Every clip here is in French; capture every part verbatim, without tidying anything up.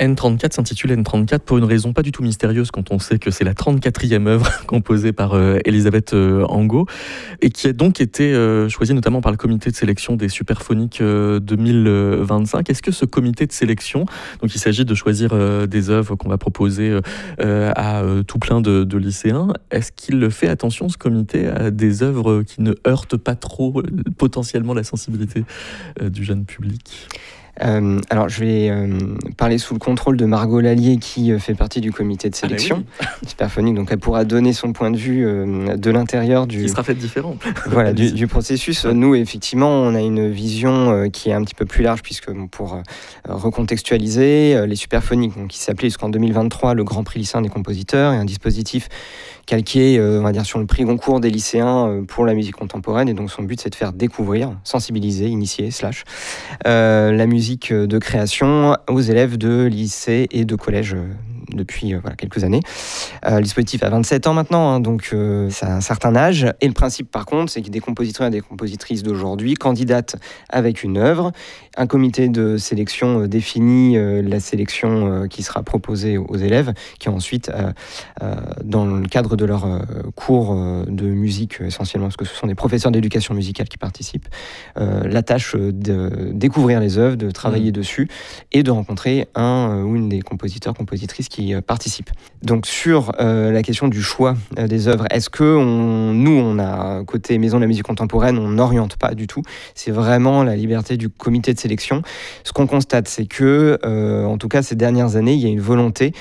N trente-quatre s'intitule N trente-quatre pour une raison pas du tout mystérieuse quand on sait que c'est la trente-quatrième œuvre composée par euh, Elisabeth euh, Angot et qui a donc été euh, choisie notamment par le comité de sélection des Superphoniques euh, deux mille vingt-cinq. Est-ce que ce comité de sélection, donc il s'agit de choisir euh, des œuvres qu'on va proposer euh, à euh, tout plein de, de lycéens, est-ce qu'il fait attention ce comité à des œuvres qui ne heurtent pas trop potentiellement la sensibilité euh, du jeune public ? Euh, alors, je vais euh, parler sous le contrôle de Margot Lallier, qui euh, fait partie du comité de sélection ah oui. Superphonique. Donc, elle pourra donner son point de vue euh, de l'intérieur du. Qui sera fait différent. Voilà, du, du processus. Nous, effectivement, on a une vision euh, qui est un petit peu plus large, puisque pour euh, recontextualiser, euh, les Superphoniques, donc, qui s'appelait jusqu'en deux mille vingt-trois le Grand Prix lycéen des compositeurs, et un dispositif calqué, euh, on va dire, sur le prix Goncourt des lycéens euh, pour la musique contemporaine. Et donc, son but, c'est de faire découvrir, sensibiliser, initier, slash, euh, la musique de création aux élèves de lycée et de collège euh, depuis euh, voilà, quelques années. Euh, le dispositif a vingt-sept ans maintenant, hein, donc euh, ça a un certain âge. Et le principe, par contre, c'est que des compositeurs et des compositrices d'aujourd'hui candidatent avec une œuvre. Un comité de sélection euh, définit euh, la sélection euh, qui sera proposée aux élèves, qui ensuite, euh, euh, dans le cadre de leur euh, cours euh, de musique, essentiellement, parce que ce sont des professeurs d'éducation musicale qui participent, euh, la tâche de découvrir les œuvres, de travailler mmh. dessus et de rencontrer un euh, ou une des compositeurs, compositrices qui euh, participent. Donc sur euh, la question du choix euh, des œuvres, est-ce que on, nous, on a côté Maison de la musique contemporaine, on n'oriente pas du tout. C'est vraiment la liberté du comité de sélection. Ce qu'on constate, c'est que, euh, en tout cas ces dernières années, il y a une volonté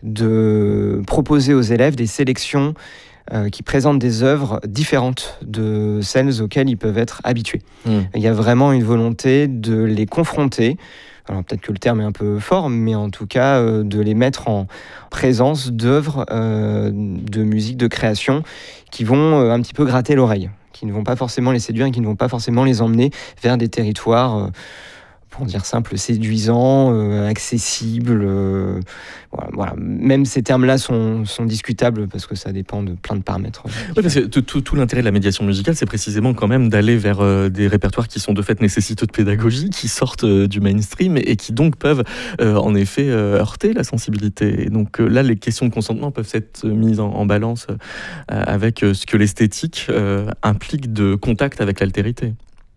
de proposer aux élèves des sélections Euh, qui présentent des œuvres différentes de celles auxquelles ils peuvent être habitués. Mmh. Il y a vraiment une volonté de les confronter, alors peut-être que le terme est un peu fort, mais en tout cas euh, de les mettre en présence d'œuvres euh, de musique, de création, qui vont euh, un petit peu gratter l'oreille, qui ne vont pas forcément les séduire et qui ne vont pas forcément les emmener vers des territoires... Euh, pour dire simple, séduisant, euh, accessible. Euh, voilà, voilà. Même ces termes-là sont, sont discutables parce que ça dépend de plein de paramètres. Oui, parce que tout, tout, tout l'intérêt de la médiation musicale, c'est précisément quand même d'aller vers euh, des répertoires qui sont de fait nécessiteux de pédagogie, qui sortent euh, du mainstream et, et qui donc peuvent euh, en effet euh, heurter la sensibilité. Et donc euh, là, les questions de consentement peuvent être mises en, en balance euh, avec euh, ce que l'esthétique euh, implique de contact avec l'altérité.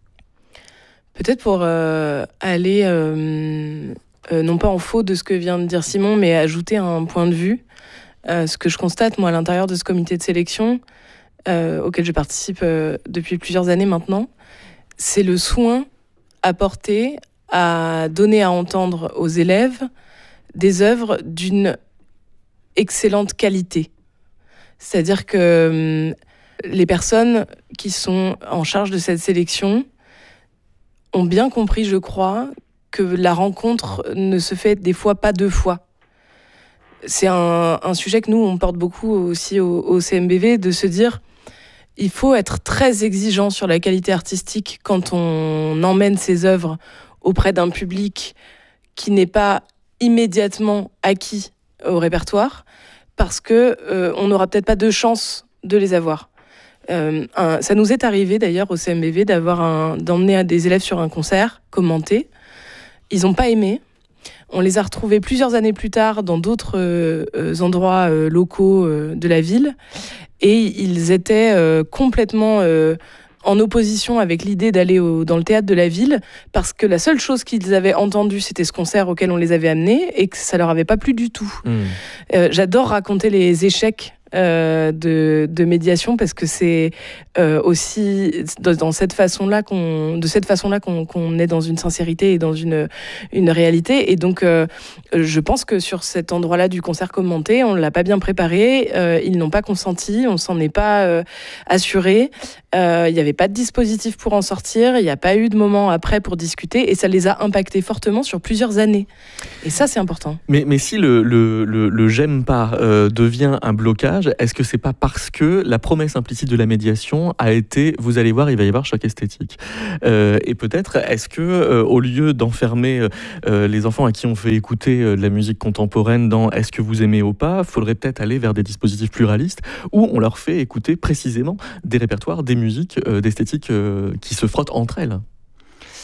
Peut-être pour euh, aller, euh, euh, non pas en faux de ce que vient de dire Simon, mais ajouter un point de vue. Euh, ce que je constate, moi, à l'intérieur de ce comité de sélection, euh, auquel je participe euh, depuis plusieurs années maintenant, c'est le soin apporté à donner à entendre aux élèves des œuvres d'une excellente qualité. C'est-à-dire que euh, les personnes qui sont en charge de cette sélection ont bien compris, je crois, que la rencontre ne se fait des fois pas deux fois. C'est un, un sujet que nous, on porte beaucoup aussi au, au C M B V, de se dire il faut être très exigeant sur la qualité artistique quand on emmène ses œuvres auprès d'un public qui n'est pas immédiatement acquis au répertoire, parce que euh, on n'aura peut-être pas de chance de les avoir. Euh, un, ça nous est arrivé d'ailleurs au C M B V d'avoir un, d'emmener des élèves sur un concert commenté. Ils n'ont pas aimé. On les a retrouvés plusieurs années plus tard dans d'autres euh, endroits euh, locaux euh, de la ville et ils étaient euh, complètement euh, en opposition avec l'idée d'aller au, dans le théâtre de la ville parce que la seule chose qu'ils avaient entendue, c'était ce concert auquel on les avait amenés et que ça leur avait pas plu du tout. Mmh. Euh, j'adore raconter les échecs Euh, de, de médiation parce que c'est euh, aussi dans, dans cette façon-là qu'on, de cette façon-là qu'on, qu'on est dans une sincérité et dans une, une réalité. Et donc, euh, je pense que sur cet endroit-là du concert commenté, on l'a pas bien préparé, euh, ils n'ont pas consenti, on s'en est pas euh, assuré. Il euh, n'y avait pas de dispositif pour en sortir, il n'y a pas eu de moment après pour discuter et ça les a impactés fortement sur plusieurs années. Et ça, c'est important. Mais, mais si le, le, le, le j'aime pas euh, devient un blocage, est-ce que c'est pas parce que la promesse implicite de la médiation a été, vous allez voir, il va y avoir choc esthétique euh, et peut-être, est-ce que euh, au lieu d'enfermer euh, les enfants à qui on fait écouter euh, de la musique contemporaine dans est-ce que vous aimez ou pas, faudrait peut-être aller vers des dispositifs pluralistes où on leur fait écouter précisément des répertoires, des musiques, euh, d'esthétiques euh, qui se frottent entre elles.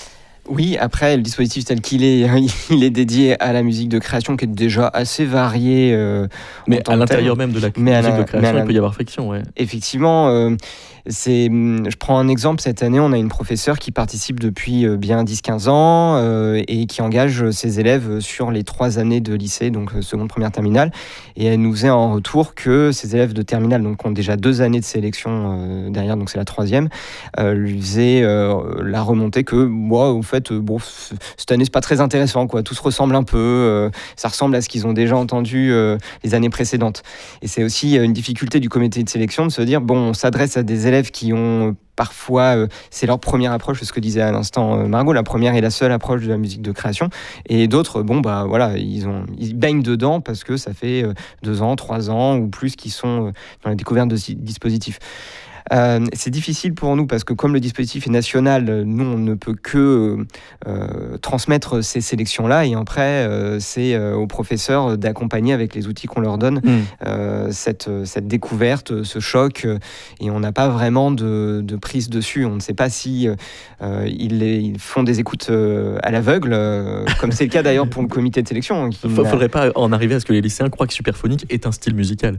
Oui, après, le dispositif tel qu'il est, il est dédié à la musique de création qui est déjà assez variée. Euh, mais à l'intérieur même de la mais musique la, de création, la, il peut y avoir friction. Ouais. Effectivement, euh, c'est, je prends un exemple. Cette année, on a une professeure qui participe depuis bien dix à quinze ans euh, et qui engage ses élèves sur les trois années de lycée, donc seconde, première, terminale. Et elle nous faisait en retour que ces élèves de terminale, donc ont déjà deux années de sélection euh, derrière, donc c'est la troisième, euh, lui faisait euh, la remontée que, moi, au fait, euh, bon, cette année, c'est pas très intéressant, quoi. Tout se ressemble un peu. Euh, ça ressemble à ce qu'ils ont déjà entendu euh, les années précédentes. Et c'est aussi une difficulté du comité de sélection de se dire, bon, on s'adresse à des élèves qui ont parfois, euh, c'est leur première approche, c'est ce que disait à l'instant euh, Margot, la première et la seule approche de la musique de création, et d'autres, bon, bah voilà, ils, ont, ils baignent dedans parce que ça fait euh, deux ans, trois ans ou plus qu'ils sont euh, dans la découverte de ce dispositif. Euh, c'est difficile pour nous parce que comme le dispositif est national, nous on ne peut que euh, transmettre ces sélections-là et après euh, c'est euh, aux professeurs d'accompagner avec les outils qu'on leur donne mmh. euh, cette, cette découverte, ce choc et on n'a pas vraiment de, de prise dessus. On ne sait pas si euh, ils, ils font des écoutes euh, à l'aveugle, euh, comme c'est le cas d'ailleurs pour le comité de sélection. Il ne faudrait pas en arriver à ce que les lycéens croient que Superphonique est un style musical.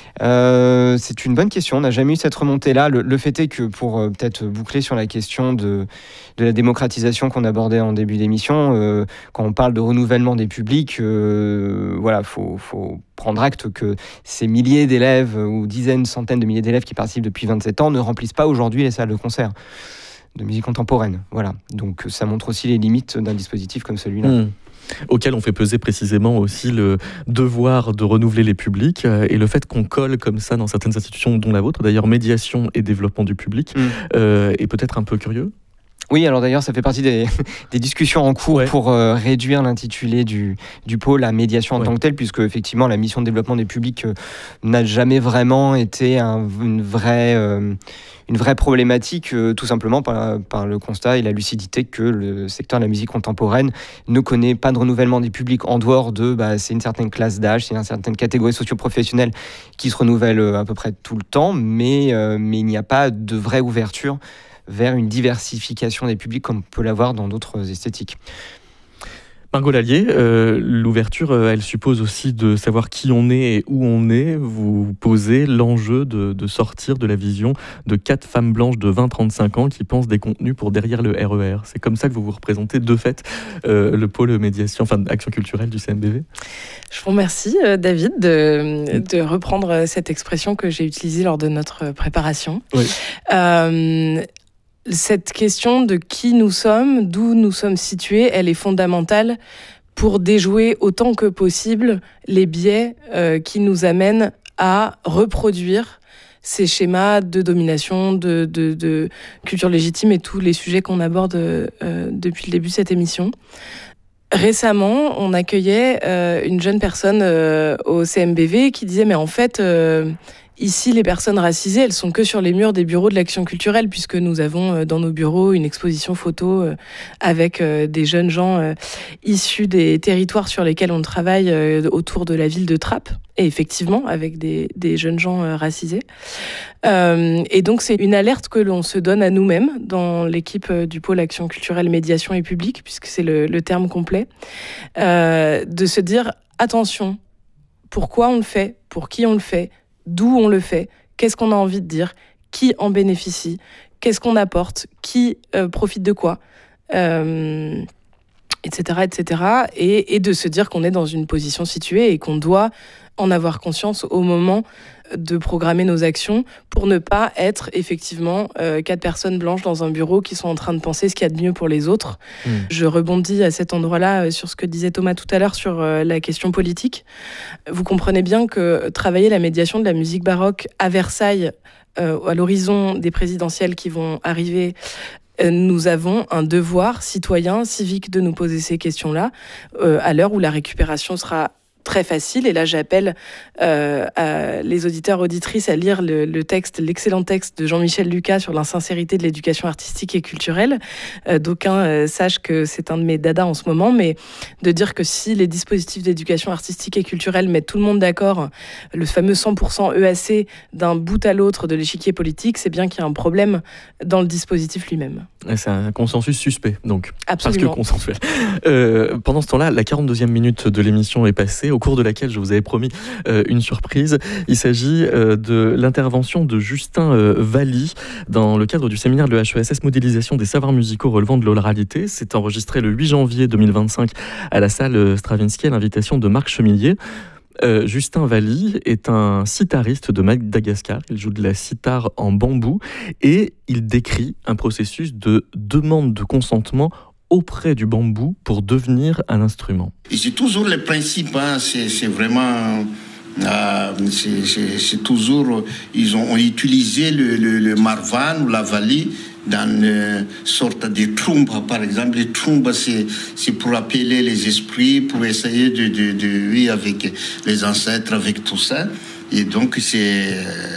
Euh, c'est une bonne question. On n'a jamais eu cette remontée-là. Le, le fait est que, pour euh, peut-être boucler sur la question de, de la démocratisation qu'on abordait en début d'émission, euh, quand on parle de renouvellement des publics, euh, voilà, faut, faut prendre acte que ces milliers d'élèves ou dizaines, centaines de milliers d'élèves qui participent depuis vingt-sept ans ne remplissent pas aujourd'hui les salles de concert de musique contemporaine. Voilà. Donc ça montre aussi les limites d'un dispositif comme celui-là. Mmh. Auquel on fait peser précisément aussi le devoir de renouveler les publics et le fait qu'on colle comme ça dans certaines institutions, dont la vôtre, d'ailleurs médiation et développement du public, mmh. euh, est peut-être un peu curieux. Oui, alors d'ailleurs, ça fait partie des, des discussions en cours ouais. pour euh, réduire l'intitulé du, du pôle à médiation en ouais. tant que tel, puisque effectivement, la mission de développement des publics euh, n'a jamais vraiment été un, une vraie... Euh, une vraie problématique, euh, tout simplement par, par le constat et la lucidité que le secteur de la musique contemporaine ne connaît pas de renouvellement des publics en dehors de, bah, c'est une certaine classe d'âge, c'est une certaine catégorie socio-professionnelle qui se renouvelle euh, à peu près tout le temps, mais, euh, mais il n'y a pas de vraie ouverture vers une diversification des publics comme on peut l'avoir dans d'autres esthétiques. Margot Lallier, euh, l'ouverture, euh, elle suppose aussi de savoir qui on est et où on est. Vous posez l'enjeu de, de sortir de la vision de quatre femmes blanches de vingt à trente-cinq ans qui pensent des contenus pour derrière le R E R. C'est comme ça que vous vous représentez de fait euh, le pôle médiation, enfin action culturelle du C M B V. Je vous remercie euh, David de, de reprendre cette expression que j'ai utilisée lors de notre préparation. Oui. Euh, Cette question de qui nous sommes, d'où nous sommes situés, elle est fondamentale pour déjouer autant que possible les biais euh, qui nous amènent à reproduire ces schémas de domination, de, de, de culture légitime et tous les sujets qu'on aborde euh, depuis le début de cette émission. Récemment, on accueillait euh, une jeune personne euh, au C M B V qui disait « mais en fait... Euh, Ici, les personnes racisées, elles sont que sur les murs des bureaux de l'action culturelle, puisque nous avons dans nos bureaux une exposition photo avec des jeunes gens issus des territoires sur lesquels on travaille autour de la ville de Trappes, et effectivement avec des, des jeunes gens racisés. Euh, et donc, c'est une alerte que l'on se donne à nous-mêmes dans l'équipe du pôle action culturelle, médiation et public, puisque c'est le, le terme complet, euh, de se dire attention, pourquoi on le fait, pour qui on le fait, d'où on le fait, qu'est-ce qu'on a envie de dire, qui en bénéficie, qu'est-ce qu'on apporte, qui euh, profite de quoi, euh, et cetera, et cetera. Et, et de se dire qu'on est dans une position située et qu'on doit en avoir conscience au moment de programmer nos actions pour ne pas être effectivement euh, quatre personnes blanches dans un bureau qui sont en train de penser ce qu'il y a de mieux pour les autres. Mmh. Je rebondis à cet endroit-là sur ce que disait Thomas tout à l'heure sur euh, la question politique. Vous comprenez bien que travailler la médiation de la musique baroque à Versailles, euh, à l'horizon des présidentielles qui vont arriver, euh, nous avons un devoir citoyen, civique de nous poser ces questions-là, euh, à l'heure où la récupération sera très facile. Et là, j'appelle euh, à les auditeurs, auditrices à lire le, le texte, l'excellent texte de Jean-Michel Lucas sur l'insincérité de l'éducation artistique et culturelle. Euh, d'aucuns euh, sachent que c'est un de mes dadas en ce moment, mais de dire que si les dispositifs d'éducation artistique et culturelle mettent tout le monde d'accord, le fameux cent pour cent E A C d'un bout à l'autre de l'échiquier politique, c'est bien qu'il y a un problème dans le dispositif lui-même. Et c'est un consensus suspect, donc. Absolument. Parce que consensuel. Euh, pendant ce temps-là, la quarante-deuxième minute de l'émission est passée, au cours de laquelle je vous avais promis euh, une surprise. Il s'agit euh, de l'intervention de Justin euh, Valli dans le cadre du séminaire de H E S S Modélisation des savoirs musicaux relevant de l'oralité. C'est enregistré le huit janvier deux mille vingt-cinq à la salle Stravinsky à l'invitation de Marc Chemillier. Euh, Justin Valli est un sitariste de Madagascar. Il joue de la sitar en bambou et il décrit un processus de demande de consentement auprès du bambou pour devenir un instrument. Et c'est toujours le principe, hein, c'est, c'est vraiment... Euh, c'est, c'est, c'est toujours... Ils ont, ont utilisé le, le, le marvan ou la vali dans une sorte de trombe, par exemple. Les trombes, c'est, c'est pour appeler les esprits, pour essayer de, de, de vivre avec les ancêtres, avec tout ça. Et donc, c'est...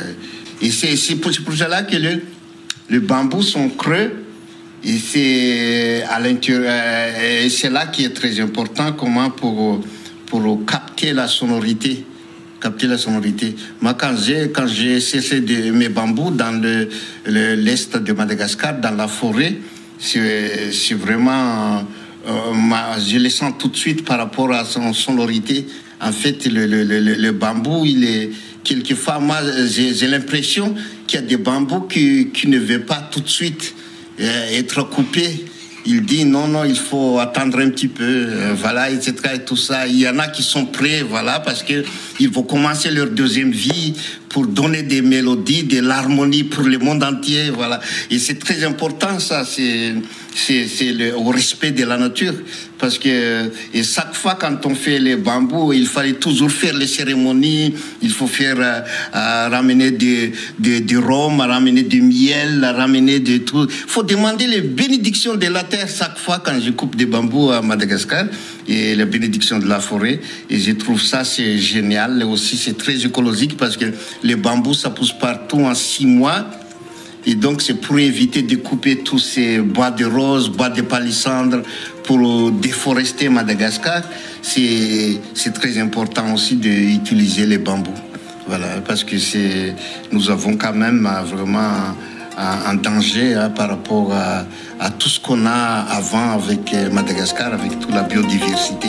Et c'est, c'est, pour, c'est pour cela que le, le bambou sont creux. Et c'est à l'intérieur, et c'est là qui est très important, comment pour, pour capter la sonorité. Capter la sonorité. Moi, quand j'ai, quand j'ai cessé de mes bambous dans le, le, l'est de Madagascar, dans la forêt, c'est, c'est vraiment, euh, ma, je le sens tout de suite par rapport à son sonorité. En fait, le, le, le, le bambou, il est, quelquefois, moi, j'ai, j'ai l'impression qu'il y a des bambous qui, qui ne veulent pas tout de suite être coupé. Il dit non, non, il faut attendre un petit peu, euh, voilà, et cetera. Et tout ça. Il y en a qui sont prêts, voilà, parce qu'ils vont commencer leur deuxième vie pour donner des mélodies, de l'harmonie pour le monde entier, voilà. Et c'est très important, ça, c'est, c'est, c'est le, au respect de la nature. Parce que, et chaque fois quand on fait les bambous, il fallait toujours faire les cérémonies, il faut faire, euh, euh, ramener du de, de rhum, ramener du miel, ramener de tout. Il faut demander les bénédictions de la terre chaque fois quand je coupe des bambous à Madagascar, et les bénédictions de la forêt. Et je trouve ça, c'est génial. Et aussi, c'est très écologique parce que les bambous, ça pousse partout en six mois. Et donc, c'est pour éviter de couper tous ces bois de rose, bois de palissandre, pour déforester Madagascar. C'est, c'est très important aussi d'utiliser les bambous. Voilà, parce que c'est, nous avons quand même vraiment un danger hein, par rapport à, à tout ce qu'on a avant avec Madagascar, avec toute la biodiversité.